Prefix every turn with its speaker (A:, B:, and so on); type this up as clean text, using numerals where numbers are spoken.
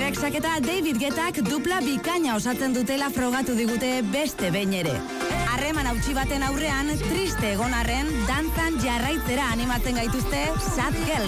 A: Rexak eta David Guettak dupla bikaina osatzen dutela frogatu digute beste behin ere. Harreman hautsi baten aurrean, triste egon arren, dantzan jarraitzera animatzen gaituzte Sad Girl